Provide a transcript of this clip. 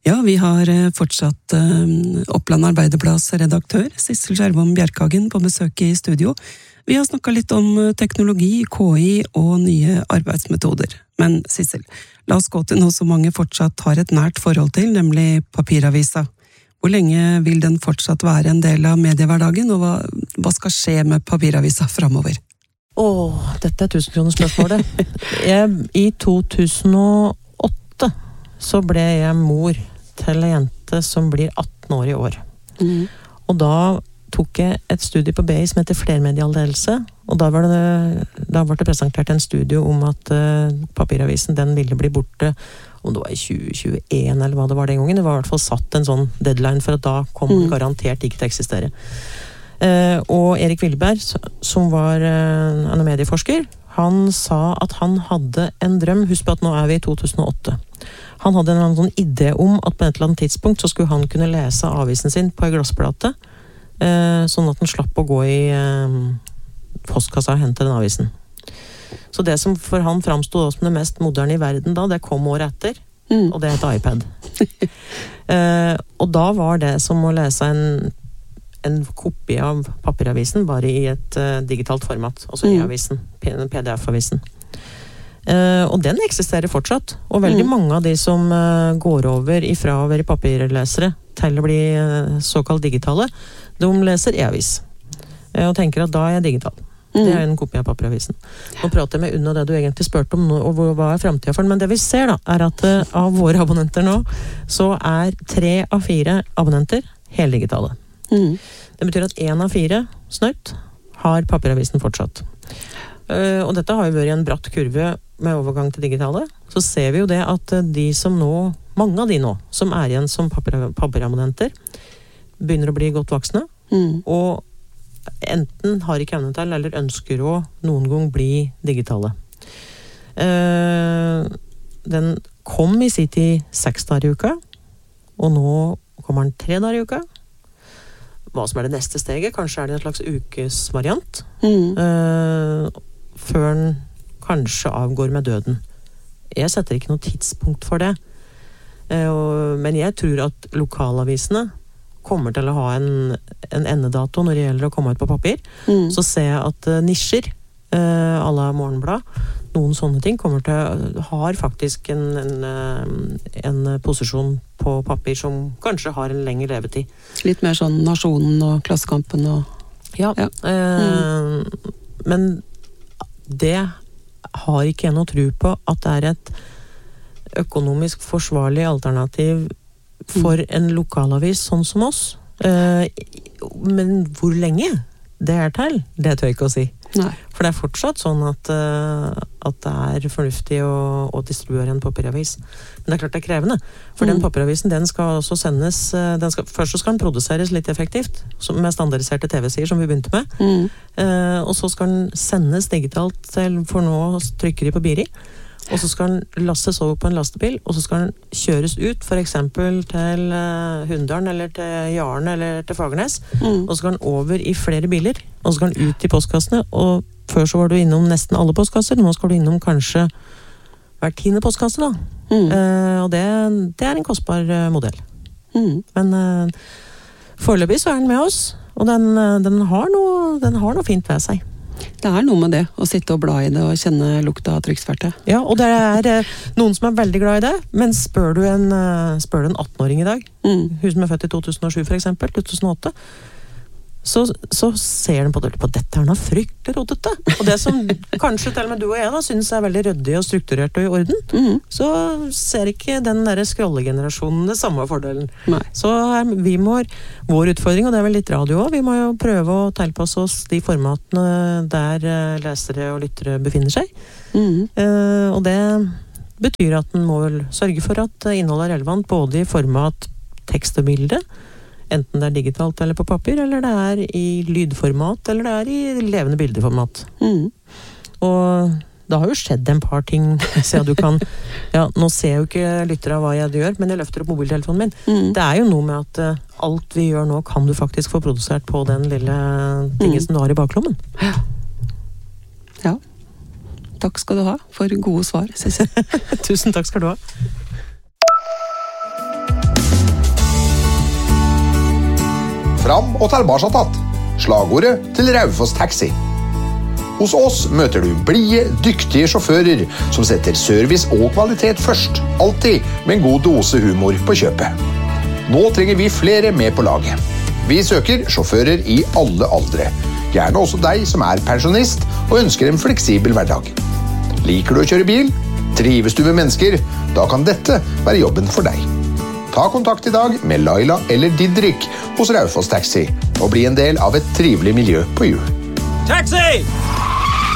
Ja, vi har fortsatt Oppland Arbeiderblads redaktør, Sissel Skjervom Bjerkhagen, på besøk i studio. Vi har snakket litt om teknologi, KI og nye arbeidsmetoder. Men Sissel, la oss gå til noe som mange fortsatt har et nært forhold til, nemlig papiravisa. Hvor lenge vil den fortsatt være en del av mediehverdagen, og hva skal skje med papiravisa fremover? Dette 1000-kronerspørsmålet. I 2008 så ble jeg mor til en jente som blir 18 år i år. Og da tok jeg et studie på BI som heter flermedial ledelse, og da ble det presentert en studie om at papiravisen den ville bli borte om det var i 2021 eller hva det var den gangen. Det var i hvert fall satt en sånn deadline for at da kom den garantert ikke til å eksistere. Og Erik Wilberg, som var en medieforsker, han sa at han hadde en drøm. Husk på at nå er vi i 2008. Han hadde en sånn idé om at på et eller annet tidspunkt så skulle han kunne lese avisen sin på en glassplate, sånn at han slapp å gå i postkassa og hente den avisen. Så det som for han framstod som det mest moderne i verden da, det kom året etter, og det heter iPad. Og da var det som å lese en kopi av papiravisen, bare i et digitalt format, altså e-avisen, PDF-avisen. Og den eksisterer fortsatt, og veldig mange av de som går over ifra å være papirlesere til å bli såkalt digitale, de leser e-avis, og tenker at da er jeg digital. Det er en kopi av papiravisen. Nå prater jeg med unna det du egentlig spørte om, og hva er fremtiden for den, men det vi ser da, er at av våre abonnenter nå, så er 3 av 4 abonnenter heldigitale. Det betyr at 1 av 4 snart har papiravisen fortsatt. Og dette har jo vært en bratt kurve med overgang til digitale. Så ser vi jo det at de som nå, mange av de nå, som er igjen som papirabonnenter, begynner å bli godt voksne, og enten har ikke evne til, eller ønsker å noen gang bli digitale. Den kom i sin tid 6 dager i uka, og nå kommer den 3 dager i uka. Hva som er det neste steget? Kanskje er det en slags ukesvariant, før den kanskje avgår med døden. Jeg setter ikke noe tidspunkt for det, men jeg tror at lokalavisene kommer til å ha en endedato når det gjelder å komme ut på papir. Så ser jeg at nisjer, à la Morgenblad, noen sånne ting har faktisk en posisjon på papir som kanskje har en lengre levetid. Litt mer sånn Nasjonen og Klassekampen og... Ja. Men det har ikke jeg noe tro på at det er et økonomisk forsvarlig alternativ for en lokalavis sånn som oss. Men hvor lenge det er til, det tør jeg ikke å si. Nei. For det er fortsatt sånn at det er fornuftig å distribuere en papiravis. Men det er klart det er krevende. For den papiravisen, den skal også sendes, først så skal den produseres litt effektivt, med standardiserte TV-sider som vi begynte med. Og så skal den sendes digitalt for nå trykker de på Biri. Og så skal den lastes over på en lastebil, og så skal den kjøres ut, for eksempel til Hunndalen, eller til Jaren, eller til Fagernes. Og så skal den over i flere biler, og så skal den ut i postkassene, og før så var du innom nesten alle postkasser, nå skal du innom kanskje hver 10. postkasse da. Og det er en kostbar modell. Men foreløpig så er den med oss, og den har noe fint ved seg. Det er noe med det, å sitte og bla i det og kjenne lukta av trykksverte. Ja, og det er noen som er veldig glad i det, men spør du en 18-åring i dag, hun som er født i 2007 for eksempel, 2008, så ser den på dette er noe fryktelig rottete. Og det som kanskje til og med du og jeg da synes er veldig ryddig og strukturert og i orden, så ser ikke den der scrollegenerasjonen det samme fordelen. Nei. Så vår utfordring, og det er vel litt radio også, vi må jo prøve å tilpasse oss de formatene der lesere og lyttere befinner seg. Og det betyr at den må vel sørge for at innholdet er relevant både i format tekst og bilde, enten det er digitalt eller på papir, eller det er i lydformat, eller det er i levende bildeformat. Og det har jo skjedd en par ting, så du kan, nå ser jo ikke lyttere hva jeg gjør, men jeg løfter opp mobiltelefonen min. Det er jo noe med at alt vi gjør nå kan du faktisk få produsert på den lille tingen som du har i baklommen. Ja. Takk skal du ha for gode svar, Sissel. Tusen takk skal du ha. Fram og tilbake tatt. Slagordet til Raufoss Taxi. Hos oss møter du blide, dyktige sjåfører som setter service og kvalitet først. Alltid med en god dose humor på kjøpet. Nå trenger vi flere med på laget. Vi søker sjåfører i alle aldre. Gjerne også deg som er pensjonist og ønsker en fleksibel hverdag. Liker du å kjøre bil? Trives du med mennesker? Da kan dette være jobben for deg. Ta kontakt i dag med Laila eller Didrik hos Raufoss Taxi og bli en del av et trivelig miljø på hjul. Taxi!